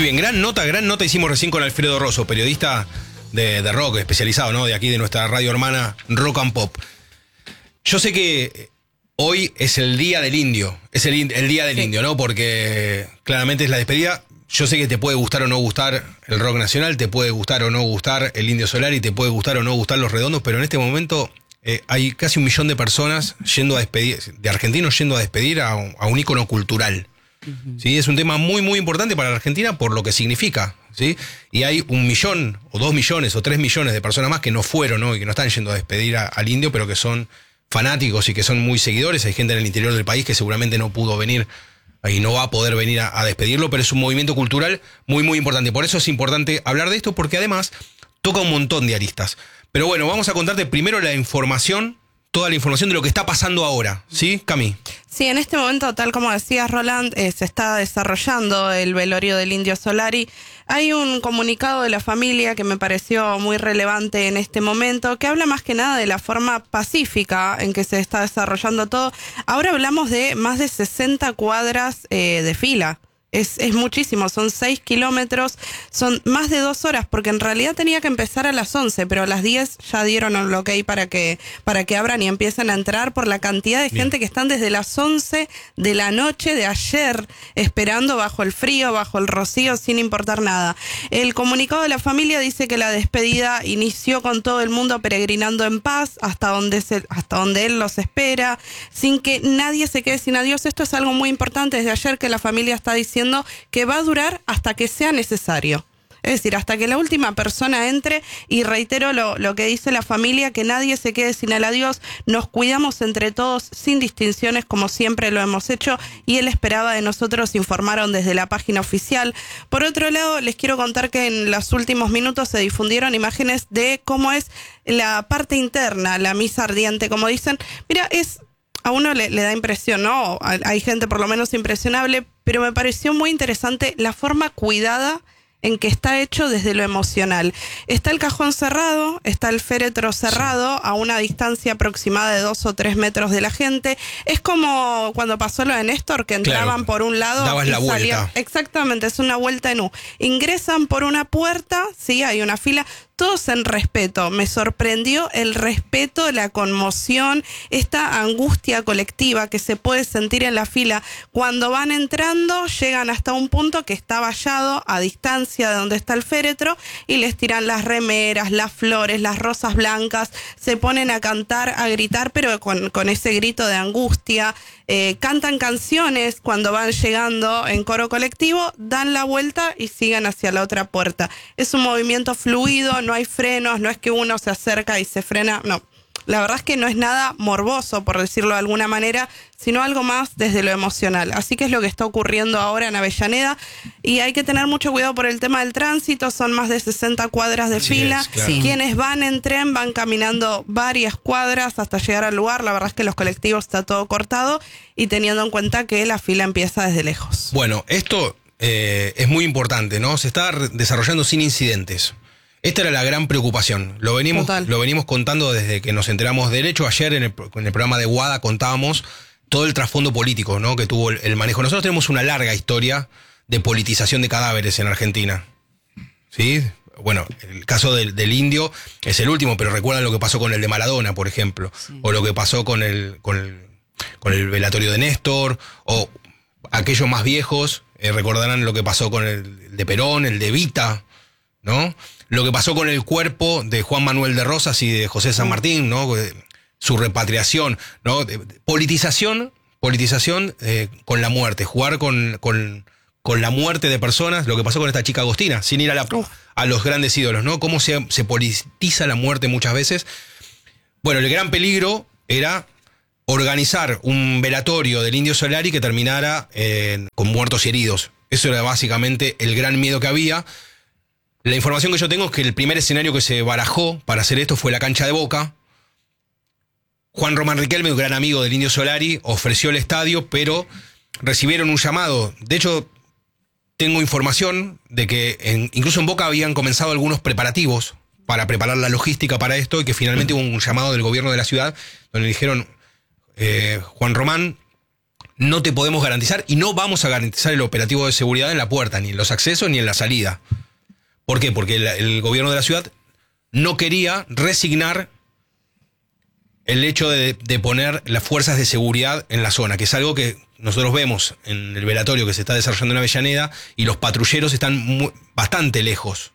bien, gran nota hicimos recién con Alfredo Rosso, periodista de rock, especializado, ¿no? De aquí, de nuestra radio hermana Rock and Pop. Yo sé que hoy es el Día del Indio, es el Día del Indio, ¿no? Porque claramente es la despedida. Yo sé que te puede gustar o no gustar el rock nacional, te puede gustar o no gustar el Indio Solari, te puede gustar o no gustar Los Redondos, pero en este momento hay casi 1 millón de personas yendo a despedir, de argentinos yendo a despedir a un ícono cultural. ¿Sí? Es un tema muy, muy importante para la Argentina por lo que significa, ¿sí? Y hay 1 millón, o 2 millones, o 3 millones de personas más que no fueron, ¿no? Y que no están yendo a despedir al Indio, pero que son fanáticos y que son muy seguidores. Hay gente en el interior del país que seguramente no pudo venir y no va a poder venir a despedirlo, pero es un movimiento cultural muy, muy importante. Por eso es importante hablar de esto, porque además toca un montón de aristas. Pero bueno, vamos a contarte primero la información, toda la información de lo que está pasando ahora, ¿sí, Cami? Sí, en este momento, tal como decías, Roland, se está desarrollando el velorio del Indio Solari. Hay un comunicado de la familia que me pareció muy relevante en este momento, que habla más que nada de la forma pacífica en que se está desarrollando todo. Ahora hablamos de más de 60 cuadras de fila. Es muchísimo, son 6 kilómetros, son más de 2 horas, porque en realidad tenía que empezar a las 11, pero a las 10 ya dieron el ok para que abran y empiecen a entrar por la cantidad de gente que están desde las 11 de la noche de ayer esperando bajo el frío, bajo el rocío, sin importar nada. El comunicado de la familia dice que la despedida inició con todo el mundo peregrinando en paz hasta donde él los espera, sin que nadie se quede sin adiós. Esto es algo muy importante desde ayer que la familia está diciendo que va a durar hasta que sea necesario. Es decir, hasta que la última persona entre, y reitero lo que dice la familia, que nadie se quede sin el adiós, nos cuidamos entre todos sin distinciones como siempre lo hemos hecho, y él esperaba de nosotros, informaron desde la página oficial. Por otro lado, les quiero contar que en los últimos minutos se difundieron imágenes de cómo es la parte interna, la misa ardiente, como dicen. Mira, a uno le da impresión, ¿no? Hay gente por lo menos impresionable, pero me pareció muy interesante la forma cuidada en que está hecho desde lo emocional. Está el cajón cerrado, está el féretro cerrado, a una distancia aproximada de 2 o 3 metros de la gente. Es como cuando pasó lo de Néstor, que entraban por un lado dabas y la vuelta. Salían. Exactamente, es una vuelta en U. Ingresan por una puerta, sí, hay una fila, todos en respeto. Me sorprendió el respeto, la conmoción, esta angustia colectiva que se puede sentir en la fila. Cuando van entrando, llegan hasta un punto que está vallado a distancia de donde está el féretro y les tiran las remeras, las flores, las rosas blancas, se ponen a cantar, a gritar, pero con ese grito de angustia. Cantan canciones cuando van llegando en coro colectivo, dan la vuelta y siguen hacia la otra puerta. Es un movimiento fluido, no hay frenos, no es que uno se acerca y se frena, no. La verdad es que no es nada morboso, por decirlo de alguna manera, sino algo más desde lo emocional. Así que es lo que está ocurriendo ahora en Avellaneda, y hay que tener mucho cuidado por el tema del tránsito. Son más de 60 cuadras de fila. Claro. Sí. Quienes van en tren van caminando varias cuadras hasta llegar al lugar. La verdad es que los colectivos está todo cortado, y teniendo en cuenta que la fila empieza desde lejos. Bueno, esto es muy importante, ¿no? Se está desarrollando sin incidentes. Esta era la gran preocupación. Lo venimos contando desde que nos enteramos. De hecho, ayer en el programa de Guada contábamos todo el trasfondo político, ¿no? Que tuvo el manejo. Nosotros tenemos una larga historia de politización de cadáveres en Argentina, ¿sí? Bueno, el caso del Indio es el último, pero recuerdan lo que pasó con el de Maradona, por ejemplo, sí. O lo que pasó con el velatorio de Néstor, o aquellos más viejos recordarán lo que pasó con el de Perón, el de Evita, ¿no? Lo que pasó con el cuerpo de Juan Manuel de Rosas y de José San Martín, ¿no? Su repatriación, ¿no? Politización con la muerte, jugar con la muerte de personas, lo que pasó con esta chica Agostina, sin ir a los grandes ídolos, ¿no? Cómo se politiza la muerte muchas veces. Bueno, el gran peligro era organizar un velatorio del Indio Solari que terminara con muertos y heridos. Eso era básicamente el gran miedo que había. La información que yo tengo es que el primer escenario que se barajó para hacer esto fue la cancha de Boca. Juan Román Riquelme, un gran amigo del Indio Solari, ofreció el estadio, pero recibieron un llamado. De hecho, tengo información de que incluso en Boca habían comenzado algunos preparativos para preparar la logística para esto, y que finalmente hubo un llamado del gobierno de la ciudad donde dijeron, Juan Román, no te podemos garantizar y no vamos a garantizar el operativo de seguridad en la puerta, ni en los accesos ni en la salida. ¿Por qué? Porque el gobierno de la ciudad no quería resignar el hecho de poner las fuerzas de seguridad en la zona, que es algo que nosotros vemos en el velatorio que se está desarrollando en Avellaneda y los patrulleros están bastante lejos.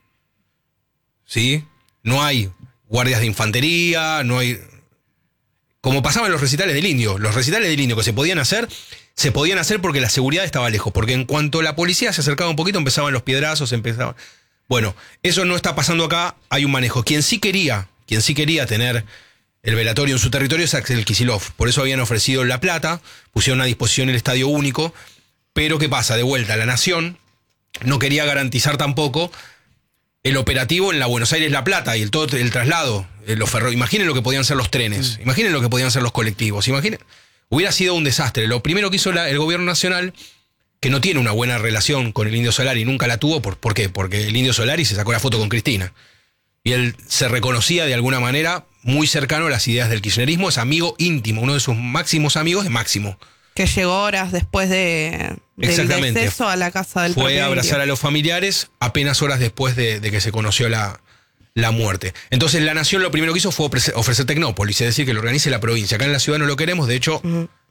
¿Sí? No hay guardias de infantería, no hay... Como pasaba en los recitales del Indio. Los recitales del Indio que se podían hacer porque la seguridad estaba lejos. Porque en cuanto la policía se acercaba un poquito, empezaban los piedrazos, empezaban... Bueno, eso no está pasando acá, hay un manejo. Quien sí quería tener el velatorio en su territorio es Axel Kicillof. Por eso habían ofrecido La Plata, pusieron a disposición el estadio único. Pero ¿qué pasa? De vuelta, la Nación no quería garantizar tampoco el operativo en la Buenos Aires-La Plata y el traslado, los ferrocarriles. Imaginen lo que podían ser los trenes, imaginen lo que podían ser los colectivos, hubiera sido un desastre. Lo primero que hizo el gobierno nacional, que no tiene una buena relación con el Indio Solari, nunca la tuvo, ¿por qué? Porque el Indio Solari se sacó la foto con Cristina. Y él se reconocía de alguna manera muy cercano a las ideas del kirchnerismo, es amigo íntimo, uno de sus máximos amigos es Máximo. Que llegó horas después del deceso a la casa del Fue a abrazar a los familiares apenas horas después de que se conoció la muerte. Entonces la Nación lo primero que hizo fue ofrecer Tecnópolis, es decir, que lo organice la provincia. Acá en la ciudad no lo queremos, de hecho,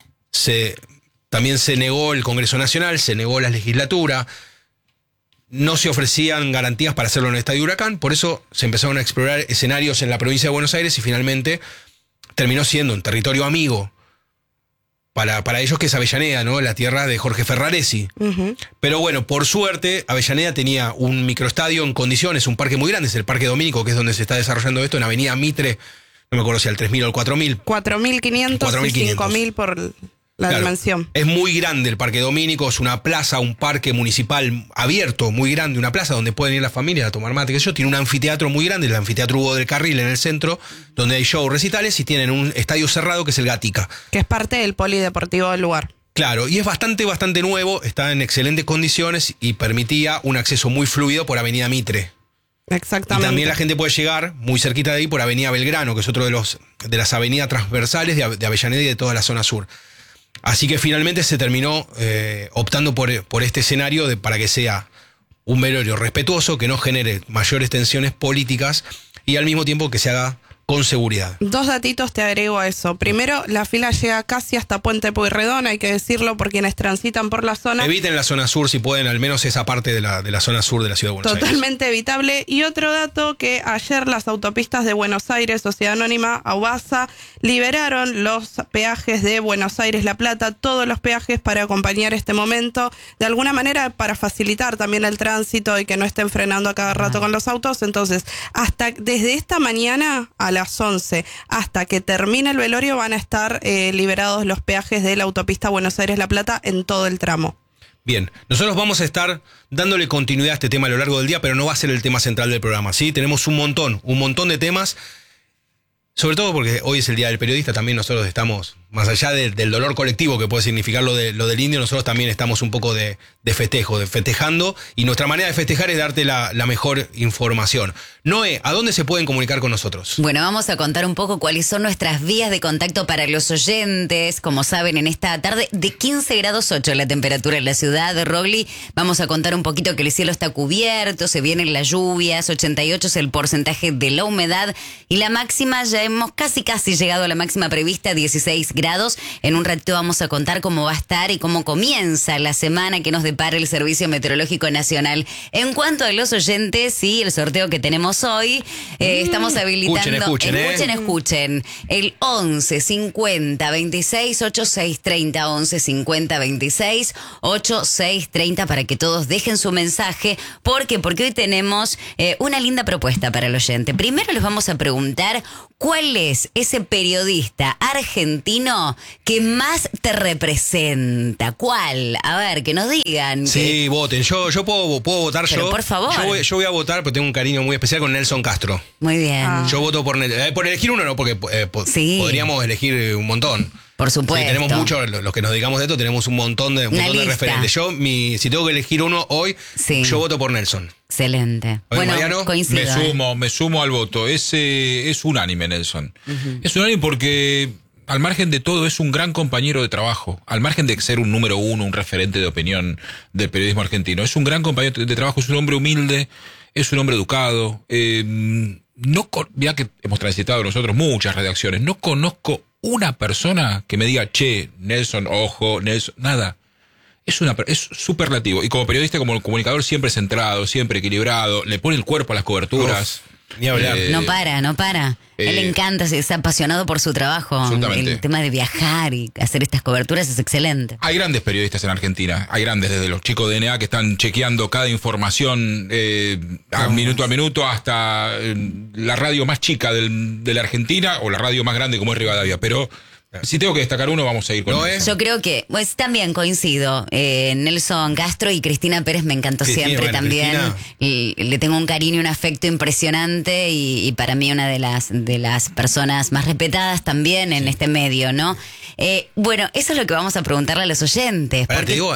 también se negó el Congreso Nacional, se negó la legislatura, no se ofrecían garantías para hacerlo en el Estadio Huracán, por eso se empezaron a explorar escenarios en la provincia de Buenos Aires y finalmente terminó siendo un territorio amigo para ellos, que es Avellaneda, ¿no? La tierra de Jorge Ferraresi. Pero bueno, por suerte, Avellaneda tenía un microestadio en condiciones, un parque muy grande, es el Parque Domínico, que es donde se está desarrollando esto, en Avenida Mitre, no me acuerdo si al 3.000 o al 4.000. 4.500 y 5.000 por la dimensión. Es muy grande el Parque Domínico, es una plaza, un parque municipal abierto, muy grande, una plaza donde pueden ir las familias a tomar mate, qué sé yo. Tiene un anfiteatro muy grande, el anfiteatro Hugo del Carril en el centro, donde hay shows, recitales, y tienen un estadio cerrado que es el Gatica. Que es parte del polideportivo del lugar. Claro, y es bastante nuevo, está en excelentes condiciones y permitía un acceso muy fluido por Avenida Mitre. Exactamente. Y también la gente puede llegar muy cerquita de ahí por Avenida Belgrano, que es otro de las avenidas transversales de Avellaneda y de toda la zona sur. Así que finalmente se terminó optando por este escenario para que sea un velorio respetuoso, que no genere mayores tensiones políticas y al mismo tiempo que se haga con seguridad. 2 datitos te agrego a eso. Primero, la fila llega casi hasta Puente Pueyrredón, hay que decirlo, por quienes transitan por la zona. Eviten la zona sur si pueden, al menos esa parte de la zona sur de la ciudad de Buenos Aires. Totalmente evitable. Y otro dato, que ayer las autopistas de Buenos Aires, Sociedad Anónima, AUBASA, liberaron los peajes de Buenos Aires-La Plata, todos los peajes para acompañar este momento, de alguna manera para facilitar también el tránsito y que no estén frenando a cada rato con los autos. Entonces, desde esta mañana a las 11 hasta que termine el velorio van a estar liberados los peajes de la autopista Buenos Aires-La Plata en todo el tramo. Bien, nosotros vamos a estar dándole continuidad a este tema a lo largo del día, pero no va a ser el tema central del programa, ¿sí? Tenemos un montón de temas, sobre todo porque hoy es el Día del Periodista, también nosotros estamos, más allá del dolor colectivo que puede significar lo del Indio, nosotros también estamos un poco de festejando, y nuestra manera de festejar es darte la mejor información. Noé, ¿a dónde se pueden comunicar con nosotros? Bueno, vamos a contar un poco cuáles son nuestras vías de contacto para los oyentes. Como saben, en esta tarde de 15 grados 8 la temperatura en la ciudad de Rogli. Vamos a contar un poquito que el cielo está cubierto, se vienen las lluvias, 88 es el porcentaje de la humedad y la máxima, ya hemos casi llegado a la máxima prevista, 16 grados. En un ratito vamos a contar cómo va a estar y cómo comienza la semana que nos depara el Servicio Meteorológico Nacional. En cuanto a los oyentes, sí, el sorteo que tenemos hoy, estamos habilitando. Escuchen. El 11 50 26 86 30, 11 50 26 86 30, para que todos dejen su mensaje. ¿Por qué? Porque hoy tenemos una linda propuesta para el oyente. Primero les vamos a preguntar cuál es ese periodista argentino que más te representa. ¿Cuál? A ver, que nos digan. Sí, voten. Yo puedo votar. Pero por favor. Yo voy a votar, pero tengo un cariño muy especial con Nelson Castro. Muy bien. Yo voto por elegir uno, no, porque sí, podríamos elegir un montón. Por supuesto. Sí, tenemos muchos, los que nos dedicamos de esto, tenemos un montón de referentes. Si tengo que elegir uno hoy, sí, yo voto por Nelson. Excelente. Bueno, Mariano, me sumo al voto. Es unánime, Nelson. Es unánime porque al margen de todo, es un gran compañero de trabajo. Al margen de ser un número uno, un referente de opinión del periodismo argentino. Es un gran compañero de trabajo, es un hombre humilde, es un hombre educado. Ya que hemos transitado nosotros muchas redacciones, no conozco una persona que me diga, che, Nelson, ojo, Nelson, nada. Es superlativo. Y como periodista, como comunicador, siempre centrado, siempre equilibrado, le pone el cuerpo a las coberturas. Ni hablar. No para. Él le encanta, es apasionado por su trabajo. El tema de viajar y hacer estas coberturas es excelente. Hay grandes periodistas en Argentina. Hay grandes, desde los chicos de DNA que están chequeando cada información a minuto hasta la radio más chica de la Argentina o la radio más grande como es Rivadavia. Pero si tengo que destacar uno, vamos a ir con eso. Yo creo que, pues también coincido. Nelson Castro y Cristina Pérez me encantó siempre también. Y le tengo un cariño y un afecto impresionante y para mí una de las personas más respetadas también en este medio, ¿no? Bueno, eso es lo que vamos a preguntarle a los oyentes. Te digo,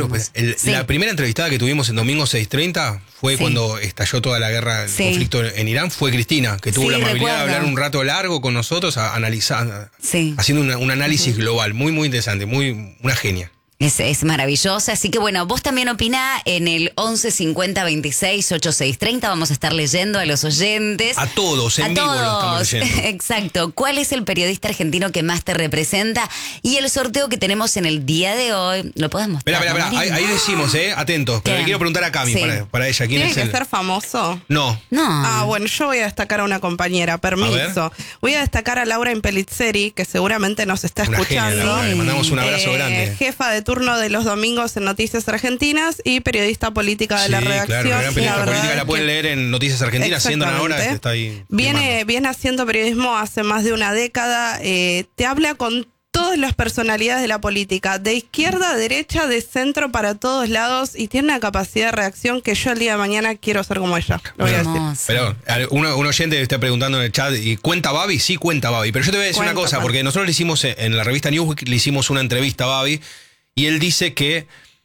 la primera entrevistada que tuvimos en domingo 6:30 fue cuando estalló toda la guerra, el conflicto en Irán, fue Cristina, que tuvo la amabilidad de hablar un rato largo con nosotros, analizando, haciendo un análisis global, muy, muy interesante, una genia. Es maravillosa, así que bueno, vos también opiná en el 11 50 26 86 30, vamos a estar leyendo a los oyentes. A todos, en vivo lo estamos leyendo. Exacto, ¿cuál es el periodista argentino que más te representa? Y el sorteo que tenemos en el día de hoy, ¿lo podemos mostrar? Espera, ahí decimos, atentos, pero le quiero preguntar a Cami para ella. ¿Quién es ¿Tiene que ser famoso? No. Bueno, yo voy a destacar a una compañera, permiso. Voy a destacar a Laura Impelizzeri, que seguramente nos está escuchando. Genia, le mandamos un abrazo grande. Jefa de turno de los domingos en Noticias Argentinas y periodista política de la redacción. Claro, gran periodista política, la pueden leer en Noticias Argentinas, siendo ahora está ahí. Viene haciendo periodismo hace más de una década, te habla con todas las personalidades de la política, de izquierda, derecha, de centro, para todos lados, y tiene una capacidad de reacción que yo el día de mañana quiero ser como ella. Lo voy a decir. Pero un oyente está preguntando en el chat, ¿y cuenta Babi? Sí, cuenta Babi. Pero yo te voy a decir una cosa, porque nosotros le hicimos en la revista Newsweek, le hicimos una entrevista a Babi, y él dice que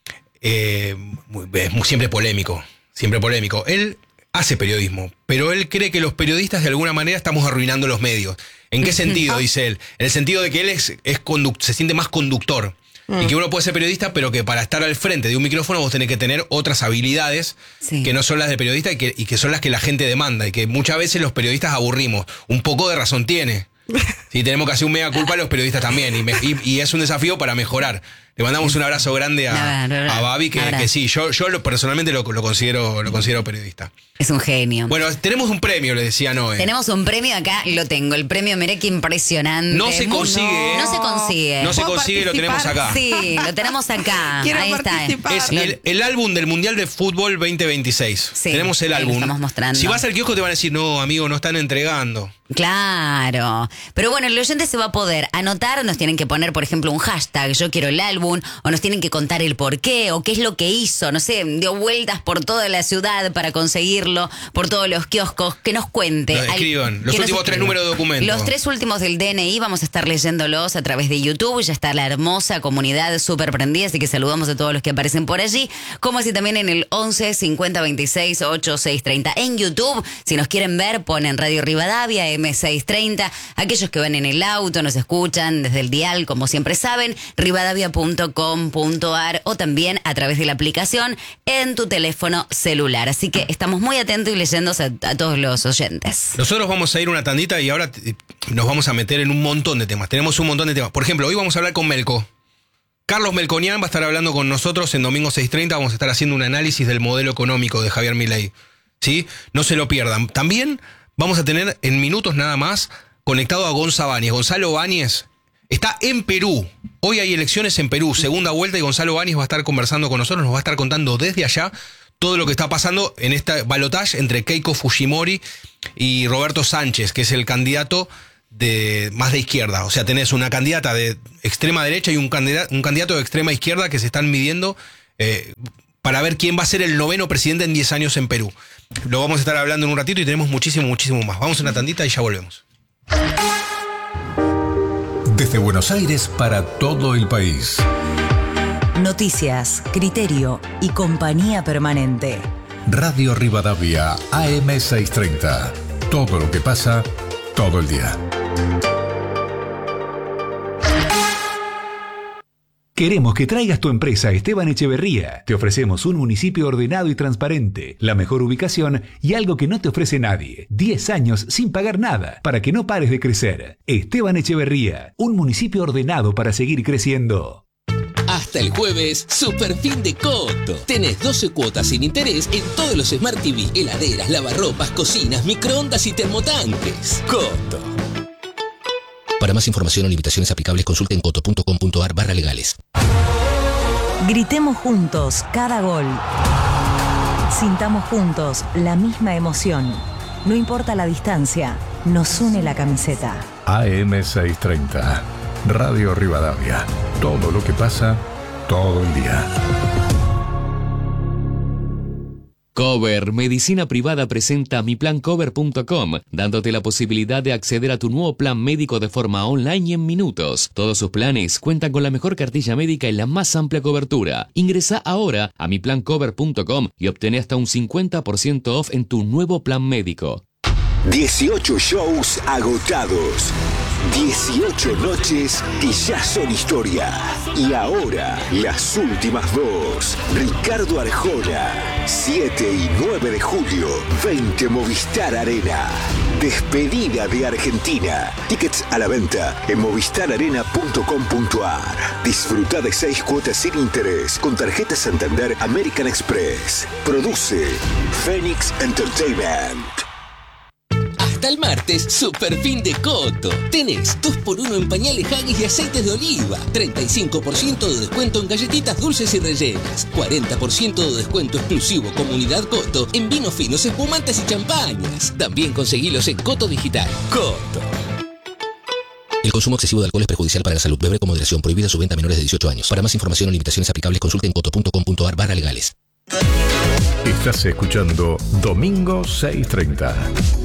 es siempre polémico. Él hace periodismo, pero él cree que los periodistas de alguna manera estamos arruinando los medios. ¿En qué sentido? Dice él. En el sentido de que él se siente más conductor. Y que uno puede ser periodista, pero que para estar al frente de un micrófono vos tenés que tener otras habilidades que no son las de periodista y que son las que la gente demanda. Y que muchas veces los periodistas aburrimos. Un poco de razón tiene. Sí, tenemos que hacer un mea culpa a los periodistas también. Y es un desafío para mejorar. Le mandamos un abrazo grande a Babi, que sí, yo personalmente lo considero periodista. Es un genio. Bueno, tenemos un premio, le decía Noé. Tenemos un premio acá, lo tengo. El premio, mirá qué impresionante. No se consigue. No se consigue, lo tenemos acá. Sí, lo tenemos acá. Ahí está. Es el álbum del Mundial de Fútbol 2026. Tenemos el álbum. Lo estamos mostrando. Si vas al kiosco te van a decir, no, amigo, no están entregando. Claro. Pero bueno, el oyente se va a poder anotar, nos tienen que poner, por ejemplo, un hashtag, yo quiero el álbum, o nos tienen que contar el por qué, o qué es lo que hizo, no sé, dio vueltas por toda la ciudad para conseguirlo, por todos los kioscos, que nos cuente. Escriban, los últimos 3 números de documento. Los 3 últimos del DNI, vamos a estar leyéndolos a través de YouTube, ya está la hermosa comunidad súper prendida, así que saludamos a todos los que aparecen por allí, como así también en el 11 50 26 86 30. En YouTube, si nos quieren ver, ponen Radio Rivadavia, M630, aquellos que van en el auto, nos escuchan desde el dial, como siempre saben, rivadavia.com.ar o también a través de la aplicación en tu teléfono celular. Así que estamos muy atentos y leyendo a todos los oyentes. Nosotros vamos a ir una tandita y ahora nos vamos a meter en un montón de temas. Tenemos un montón de temas. Por ejemplo, hoy vamos a hablar con Melco. Carlos Melconian va a estar hablando con nosotros en domingo 6:30. Vamos a estar haciendo un análisis del modelo económico de Javier Milei. ¿Sí? No se lo pierdan. También vamos a tener en minutos nada más conectado a Gonzalo Báñez. Gonzalo Báñez está en Perú. Hoy hay elecciones en Perú, segunda vuelta, y Gonzalo Báñez va a estar conversando con nosotros, nos va a estar contando desde allá todo lo que está pasando en este balotaje entre Keiko Fujimori y Roberto Sánchez, que es el candidato más de izquierda. O sea, tenés una candidata de extrema derecha y un candidato de extrema izquierda que se están midiendo para ver quién va a ser el 9º presidente en 10 años en Perú. Lo vamos a estar hablando en un ratito y tenemos muchísimo más. Vamos a una tandita y ya volvemos. Desde Buenos Aires para todo el país. Noticias, criterio y compañía permanente. Radio Rivadavia, AM630. Todo lo que pasa, todo el día. Queremos que traigas tu empresa a Esteban Echeverría. Te ofrecemos un municipio ordenado y transparente, la mejor ubicación y algo que no te ofrece nadie. 10 años sin pagar nada para que no pares de crecer. Esteban Echeverría, un municipio ordenado para seguir creciendo. Hasta el jueves, super fin de Coto. Tenés 12 cuotas sin interés en todos los Smart TV, heladeras, lavarropas, cocinas, microondas y termotanques. Coto. Para más información o limitaciones aplicables, consulten coto.com.ar/legales. Gritemos juntos cada gol. Sintamos juntos la misma emoción. No importa la distancia, nos une la camiseta. AM630, Radio Rivadavia. Todo lo que pasa, todo el día. Cover Medicina Privada presenta miplancover.com, dándote la posibilidad de acceder a tu nuevo plan médico de forma online y en minutos. Todos sus planes cuentan con la mejor cartilla médica y la más amplia cobertura. Ingresa ahora a miplancover.com y obtén hasta un 50% off en tu nuevo plan médico. 18 shows agotados. 18 noches que ya son historia. Y ahora, las últimas dos. Ricardo Arjona, 7 y 9 de julio, 20 Movistar Arena. Despedida de Argentina. Tickets a la venta en movistararena.com.ar. Disfruta de 6 cuotas sin interés con tarjeta Santander American Express. Produce Phoenix Entertainment. Hasta el martes, super fin de Coto. Tenés 2x1 en pañales Haggis y aceites de oliva. 35% de descuento en galletitas dulces y rellenas. 40% de descuento exclusivo Comunidad Coto en vinos finos, espumantes y champañas. También conseguilos en Coto Digital. Coto. El consumo excesivo de alcohol es perjudicial para la salud. Beber con moderación. Prohibida su venta a menores de 18 años. Para más información o limitaciones aplicables, consulten coto.com.ar/legales. Estás escuchando Domingo 630.